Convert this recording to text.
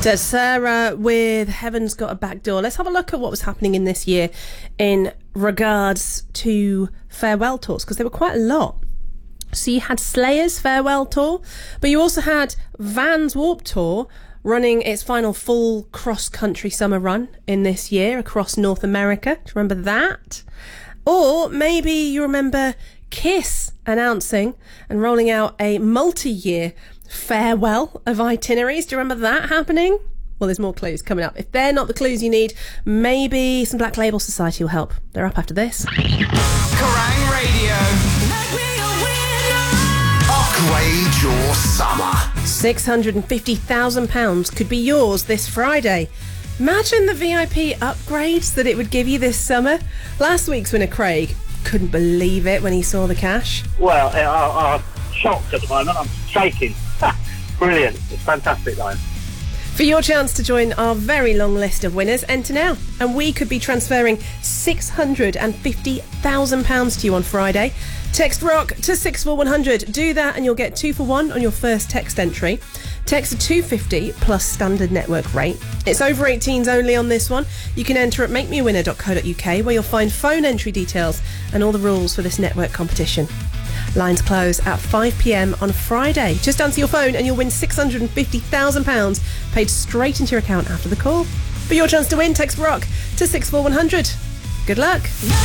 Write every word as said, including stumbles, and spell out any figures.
Dead Sarah with Heaven's Got a Back Door. Let's have a look at what was happening in this year in regards to farewell tours, because there were quite a lot. So you had Slayer's farewell tour, but you also had Vans Warped Tour running its final full cross-country summer run in this year across North America. Do you remember that? Or maybe you remember Kiss announcing and rolling out a multi-year farewell of itineraries. Do you remember that happening? Well, there's more clues coming up. If they're not the clues you need, maybe some Black Label Society will help. They're up after this. Kerrang Radio. Upgrade your summer. six hundred fifty thousand pounds could be yours this Friday. Imagine the V I P upgrades that it would give you this summer. Last week's winner, Craig, couldn't believe it when he saw the cash. Well, I, I'm shocked at the moment. I'm shaking. Brilliant. It's fantastic, though. For your chance to join our very long list of winners, enter now. And we could be transferring six hundred fifty thousand pounds to you on Friday. Text ROCK to six four one hundred. Do that and you'll get two for one on your first text entry. Text to two fifty plus standard network rate. It's over eighteens only on this one. You can enter at make me a winner dot co dot uk, where you'll find phone entry details and all the rules for this network competition. Lines close at five p.m. on Friday. Just answer your phone and you'll win six hundred fifty thousand pounds paid straight into your account after the call. For your chance to win, text ROCK to six four one hundred. Good luck.